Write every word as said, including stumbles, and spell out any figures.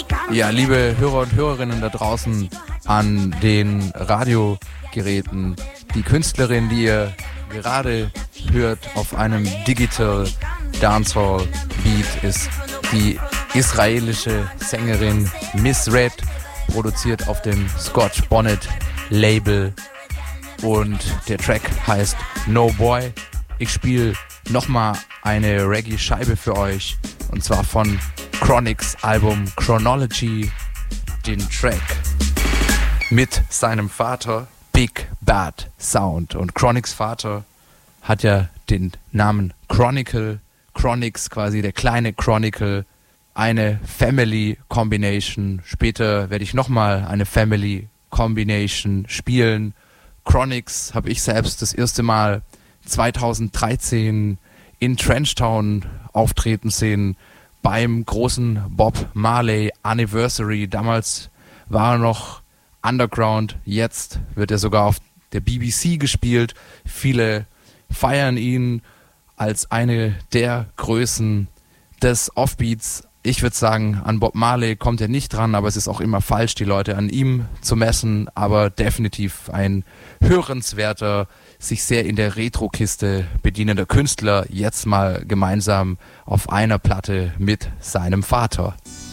Ja, liebe Hörer und Hörerinnen da draußen an den Radiogeräten, die Künstlerin, die ihr gerade hört auf einem Digital Dancehall Beat, ist die israelische Sängerin Miss Red, produziert auf dem Scotch Bonnet Label, und der Track heißt No Boy. Ich spiele nochmal eine Reggae-Scheibe für euch, und zwar von Chronixx Album Chronology, den Track mit seinem Vater Big Bad Sound. Und Chronixx Vater hat ja den Namen Chronicle, Chronixx quasi der kleine Chronicle, eine Family Combination. Später werde ich nochmal eine Family Combination spielen. Chronixx habe ich selbst das erste Mal zweitausenddreizehn in Trenchtown auftreten sehen beim großen Bob Marley Anniversary. Damals war er noch Underground, jetzt wird er sogar auf der B B C gespielt. Viele feiern ihn als eine der Größen des Offbeats. Ich würde sagen, an Bob Marley kommt er nicht dran, aber es ist auch immer falsch, die Leute an ihm zu messen. Aber definitiv ein hörenswerter, sich sehr in der Retro-Kiste bedienender Künstler, jetzt mal gemeinsam auf einer Platte mit seinem Vater.